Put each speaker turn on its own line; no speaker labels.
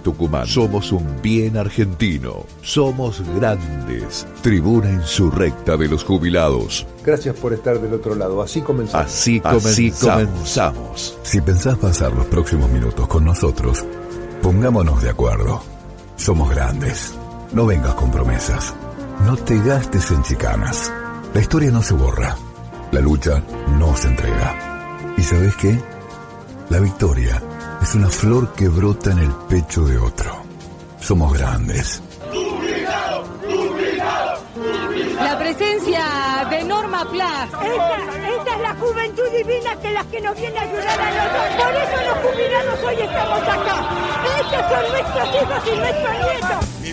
Tucumán. Somos un bien argentino. Somos grandes. Tribuna Insurrecta de los Jubilados.
Gracias por estar del otro lado. Así comenzamos.
Así comenzamos.
Si pensás pasar los próximos minutos con nosotros, pongámonos de acuerdo. Somos grandes. No vengas con promesas. No te gastes en chicanas. La historia no se borra. La lucha no se entrega. ¿Y sabes qué? La victoria es una flor que brota en el pecho de otro. Somos grandes.
La presencia de Norma Plas.
Esta es la juventud divina que nos viene a ayudar a nosotros. Por eso los jubilados hoy estamos acá. Estos son nuestros hijos y nuestros nietos.
Mi